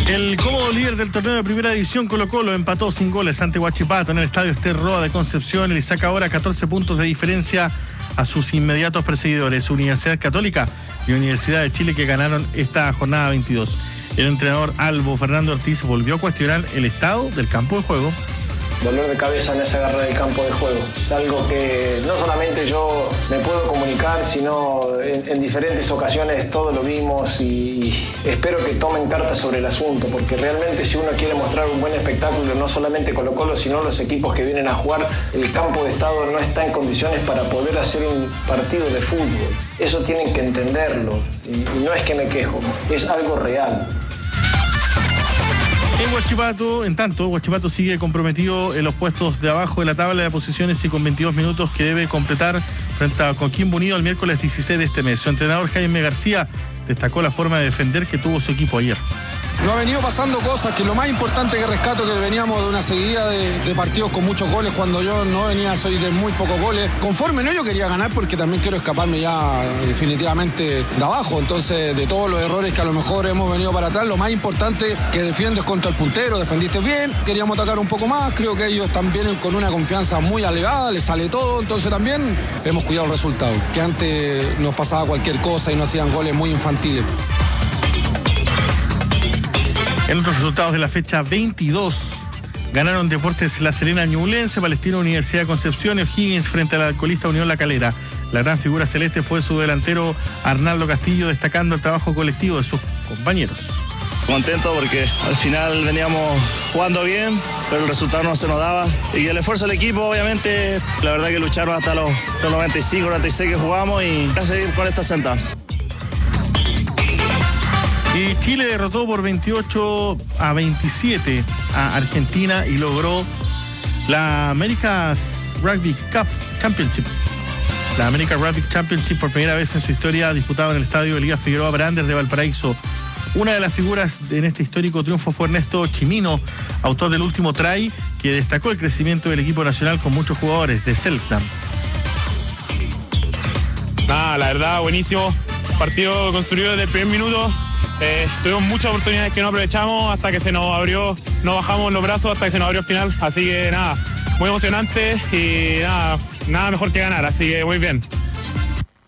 El cómodo líder del torneo de primera división, Colo-Colo, empató sin goles ante Huachipato en el estadio Ester Roa de Concepción y le saca ahora 14 puntos de diferencia a sus inmediatos perseguidores, Universidad Católica y Universidad de Chile, que ganaron esta jornada 22. El entrenador Albo Fernando Ortiz volvió a cuestionar el estado del campo de juego. Dolor de cabeza en esa guerra del campo de juego. Es algo que no solamente yo me puedo comunicar, sino en diferentes ocasiones todos lo vimos y espero que tomen cartas sobre el asunto, porque realmente si uno quiere mostrar un buen espectáculo, no solamente Colo-Colo, sino los equipos que vienen a jugar, el campo de estado no está en condiciones para poder hacer un partido de fútbol. Eso tienen que entenderlo y no es que me quejo, es algo real. En Huachipato, en tanto, Huachipato sigue comprometido en los puestos de abajo de la tabla de posiciones y con 22 minutos que debe completar frente a Coquimbo Unido el miércoles 16 de este mes. Su entrenador Jaime García destacó la forma de defender que tuvo su equipo ayer. Nos ha venido pasando cosas que lo más importante que rescato, que veníamos de una seguida de partidos con muchos goles, cuando yo no venía, soy de muy pocos goles. Conforme no, yo quería ganar porque también quiero escaparme ya definitivamente de abajo. Entonces, de todos los errores que a lo mejor hemos venido para atrás, lo más importante que defiendes contra el puntero, defendiste bien, queríamos atacar un poco más, creo que ellos también con una confianza muy elevada, les sale todo, entonces también hemos cuidado el resultado, que antes nos pasaba cualquier cosa y no hacían goles muy infantiles. En otros resultados de la fecha 22, ganaron Deportes La Serena Ñublense, Palestino Universidad de Concepción y O'Higgins frente al alcoholista Unión La Calera. La gran figura celeste fue su delantero Arnaldo Castillo, destacando el trabajo colectivo de sus compañeros. Contento porque al final veníamos jugando bien, pero el resultado no se nos daba. Y el esfuerzo del equipo, obviamente, la verdad que lucharon hasta los 95, 96 que jugamos y a seguir con esta senda. Y Chile derrotó por 28-27 a Argentina y logró la America's Rugby Cup Championship. La American Rugby Championship, por primera vez en su historia, disputado en el estadio Elías Figueroa Brandes de Valparaíso. Una de las figuras en este histórico triunfo fue Ernesto Chimino, autor del último try, que destacó el crecimiento del equipo nacional con muchos jugadores de Selknam. La verdad, buenísimo. Partido construido desde el primer minuto. Tuvimos muchas oportunidades que no aprovechamos hasta que se nos abrió, no bajamos los brazos hasta que se nos abrió el final. Así que muy emocionante y nada mejor que ganar, así que muy bien.